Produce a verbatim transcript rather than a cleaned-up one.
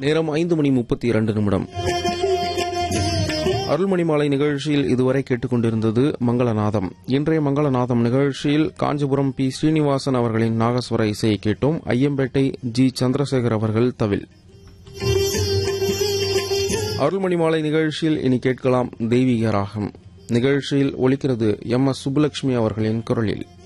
நேரம் ஐந்து மணி முப்பத்தி இரண்டு நிமிடம். அருள்மணி மாலை நிகழ்ச்சியில் இதுவரை கேட்டுக் கொண்டிருந்தது மங்களநாதம். இன்றைய மங்களநாதம் நிகழ்ச்சியில் காஞ்சிபுரம் பி ஸ்ரீனிவாசன் அவர்களின் நாகஸ்வர இசையை கேட்டோம். ஐயம்பேட்டை ஜி சந்திரசேகர் அவர்கள் தவில். அருள்மணி மாலை நிகழ்ச்சியில் இனி கேட்கலாம் தெய்வீக ராகம். நிகழ்ச்சியில் ஒலிக்கிறது எம் எஸ் சுப்புலட்சுமி அவர்களின் குரலில்.